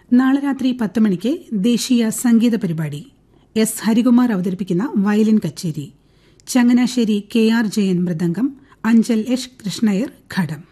നാളെ രാത്രി 10 മണിക്ക് ദേശീയ സംഗീത പരിപാടി. എസ് ഹരികുമാർ അവതരിപ്പിക്കുന്ന വയലിൻ കച്ചേരി. ചങ്ങനാശ്ശേരി KR ജയൻ മൃദംഗം, അഞ്ചൽ എച്ച് കൃഷ്ണയ്യർ ഘടം.